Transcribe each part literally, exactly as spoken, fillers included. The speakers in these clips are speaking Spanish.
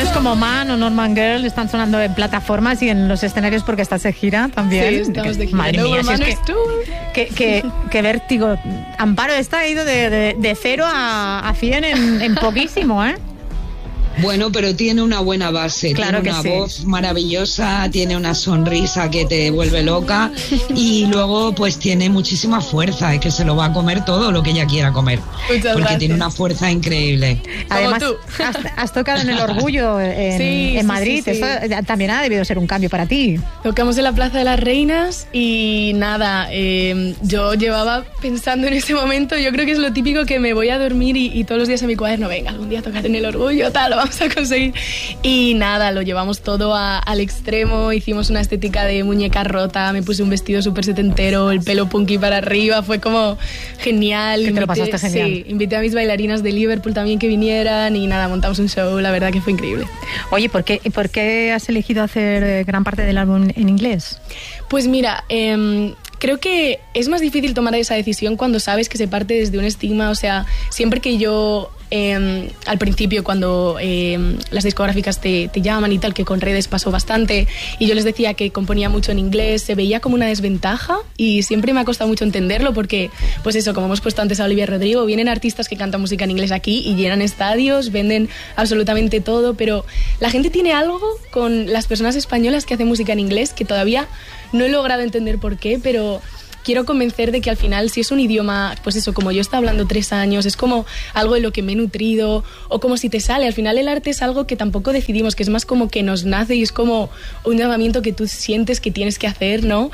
canciones como Man o Norman Girl están sonando en plataformas y en los escenarios porque estás de gira también. Sí, estamos de gira. Madre mía, si es que, que, que, que vértigo. Amparo, esta ha ido de, de, de cero a, a cien en, en poquísimo, ¿eh? Bueno, pero tiene una buena base, claro tiene una sí. voz maravillosa, tiene una sonrisa que te vuelve loca y luego pues tiene muchísima fuerza, es que se lo va a comer todo lo que ella quiera comer. Muchas porque gracias. Tiene una fuerza increíble. Además, has, has tocado en el Orgullo en, sí, en sí, Madrid, sí, sí. eso también ha debido ser un cambio para ti. Tocamos en la Plaza de las Reinas y nada, eh, yo llevaba pensando en ese momento, yo creo que es lo típico que me voy a dormir y, y todos los días en mi cuaderno, venga, algún día tocar en el Orgullo, tal, lo vamos a conseguir. Y nada, lo llevamos todo a, al extremo, hicimos una estética de muñeca rota, me puse un vestido súper setentero, el pelo punky para arriba, fue como genial. Que te lo pasaste genial. Sí, invité a mis bailarinas de Liverpool también que vinieran y nada, montamos un show, la verdad que fue increíble. Oye, ¿por qué, ¿por qué has elegido hacer gran parte del álbum en inglés? Pues mira, eh, creo que es más difícil tomar esa decisión cuando sabes que se parte desde un estigma, o sea, siempre que yo... Eh, al principio cuando eh, las discográficas te, te llaman y tal, que con redes pasó bastante y yo les decía que componía mucho en inglés, se veía como una desventaja y siempre me ha costado mucho entenderlo porque, pues eso, como hemos puesto antes a Olivia Rodrigo, vienen artistas que cantan música en inglés aquí y llenan estadios, venden absolutamente todo, pero la gente tiene algo con las personas españolas que hacen música en inglés que todavía no he logrado entender por qué, pero... quiero convencer de que al final, si es un idioma, pues eso, como yo estaba hablando tres años, es como algo de lo que me he nutrido, o como si te sale. Al final el arte es algo que tampoco decidimos, que es más como que nos nace y es como un llamamiento que tú sientes que tienes que hacer, ¿no?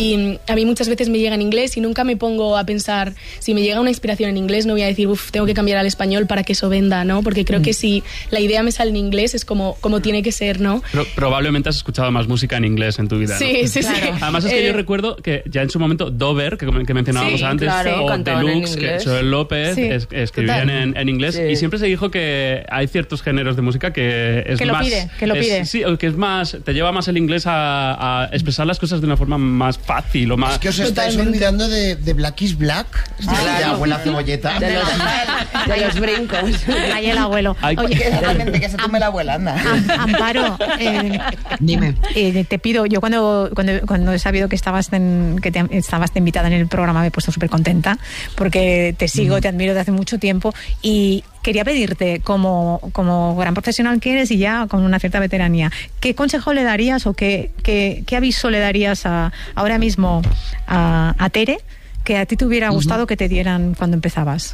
Y a mí muchas veces me llega en inglés y nunca me pongo a pensar, si me llega una inspiración en inglés, no voy a decir, uff, tengo que cambiar al español para que eso venda, ¿no? Porque creo mm. que si la idea me sale en inglés es como, como tiene que ser, ¿no? Pero probablemente has escuchado más música en inglés en tu vida, ¿no? Sí, sí, claro. sí. Además es que eh, yo recuerdo que ya en su momento Dover, que, que mencionábamos sí, antes, claro, o cantaban Deluxe, en que inglés. Joel López, Sí, es, escribían en, en inglés, Sí. y siempre se dijo que hay ciertos géneros de música que es Que lo más... pide, que lo es- pide. Sí, o que es más... Te lleva más el inglés a, a expresar las cosas de una forma más fácil o más... Es que os estáis olvidando de, de Black is Black, de Claro. abuela cebolleta. De los, de los brincos. Ahí el abuelo. Hay- Oye, Realmente que se tome la abuela, anda. Am- Amparo, eh, Dime. eh, te pido, yo cuando, cuando, cuando he sabido que estabas en, que te, estabas de invitada en el programa me he puesto súper contenta porque te sigo, te admiro desde hace mucho tiempo y quería pedirte, como, como gran profesional que eres y ya con una cierta veteranía, ¿qué consejo le darías o qué, qué, qué aviso le darías a, ahora mismo a, a Tere que a ti te hubiera gustado uh-huh. que te dieran cuando empezabas?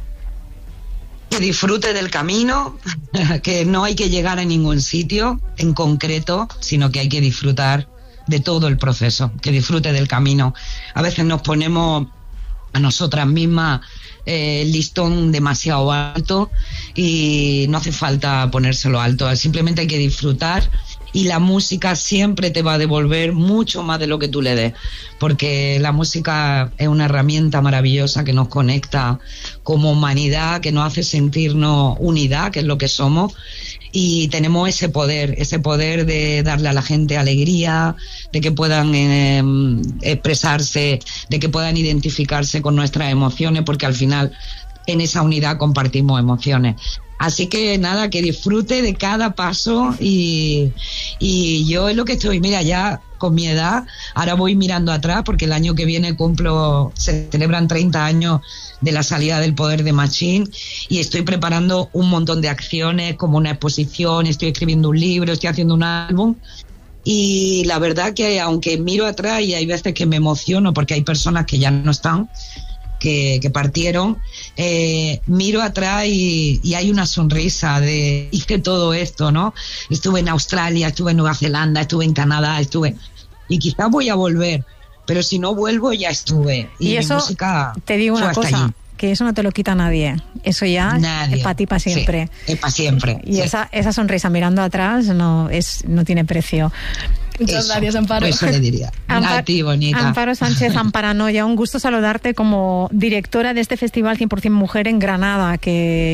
Que disfrute del camino, que no hay que llegar a ningún sitio en concreto, sino que hay que disfrutar de todo el proceso, que disfrute del camino. A veces nos ponemos a nosotras mismas eh, el listón demasiado alto y no hace falta ponérselo alto, simplemente hay que disfrutar y la música siempre te va a devolver mucho más de lo que tú le des, porque la música es una herramienta maravillosa que nos conecta como humanidad, que nos hace sentirnos unidad, que es lo que somos, y tenemos ese poder, ese poder de darle a la gente alegría, de que puedan eh, expresarse, de que puedan identificarse con nuestras emociones, porque al final en esa unidad compartimos emociones. Así que nada, que disfrute de cada paso y, y yo es lo que estoy, mira, ya con mi edad, ahora voy mirando atrás porque el año que viene cumplo, se celebran treinta años de la salida del Poder de Machín y estoy preparando un montón de acciones como una exposición, estoy escribiendo un libro, estoy haciendo un álbum y la verdad que aunque miro atrás y hay veces que me emociono porque hay personas que ya no están, Que, que partieron, eh, miro atrás y, y hay una sonrisa de hice todo esto, ¿no? Estuve en Australia, estuve en Nueva Zelanda, estuve en Canadá, estuve y quizás voy a volver, pero si no vuelvo ya estuve y, y eso mi música te digo una cosa allí. Que eso no te lo quita nadie, eso ya nadie. Es para ti para siempre, sí, es para siempre y sí. esa, esa sonrisa mirando atrás no, es, no tiene precio. Muchas eso, gracias, Amparo. Eso le diría. Ampar- a ti, bonita. Amparo Sánchez Amparanoia, un gusto saludarte como directora de este Festival cien por ciento Mujer en Granada, que,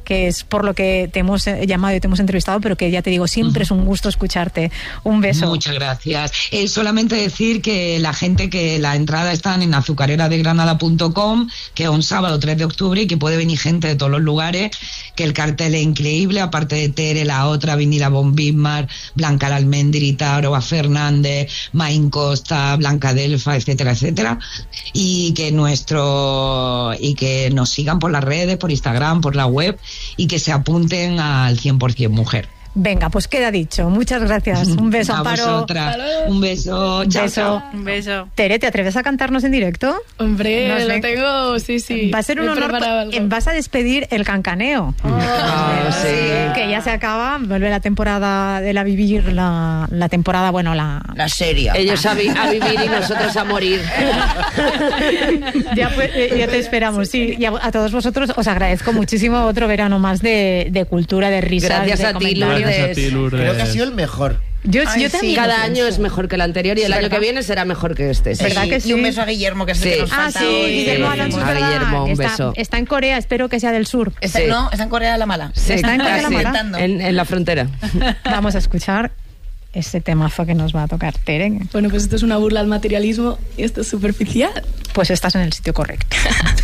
que es por lo que te hemos llamado y te hemos entrevistado, pero que ya te digo, siempre uh-huh. es un gusto escucharte. Un beso. Muchas gracias. Eh, solamente decir que la gente, que la entrada está en azucarera de granada punto com, que es un sábado tres de octubre y que puede venir gente de todos los lugares, que el cartel es increíble, aparte de Tere, la otra, Vinila Von Bismarck, Blanca Almendrita, Aroa Fernández, Maín Costa, Blanca Delfa, etcétera, etcétera, y que nuestro y que nos sigan por las redes, por Instagram, por la web, y que se apunten al cien por ciento mujer. Venga, pues queda dicho. Muchas gracias. Un beso, a Amparo. Vosotras. Un beso. Chao, beso. chao. Un beso. Tere, ¿te atreves a cantarnos en directo? Hombre, Nos lo ven- tengo, sí, sí. Va a ser un Me he honor. preparado algo. Vas a despedir el cancaneo. Ah, sí. Que ya se acaba. Vuelve la temporada de la vivir, la, la temporada, bueno, la. La serie. Ellos a, vi- a vivir y nosotros a morir. ya, pues, eh, ya te esperamos, sí. Y a, a todos vosotros os agradezco muchísimo otro verano más de, de cultura, de risas, Gracias de a ti, comentarios. Gracias a ti, Lourdes. Creo que ha sido el mejor. Yo, Ay, yo también. sí. Cada año es mejor que el anterior y el Sí, año ¿verdad? que viene será mejor que este. sí. ¿Verdad que sí? Y un beso a Guillermo, que es el Sí. que nos Ah, falta sí, hoy. Guillermo Sí, Alonso, es a verdad. Guillermo, un está, beso. está en Corea, espero que sea del sur. Está, Sí. No, está en Corea de la Mala. Sí, Está en Corea de la casi. Mala. Intentando. En, en la frontera. Vamos a escuchar ese temazo que nos va a tocar Tere. Bueno, pues esto es una burla al materialismo y esto es superficial. Pues estás en el sitio correcto.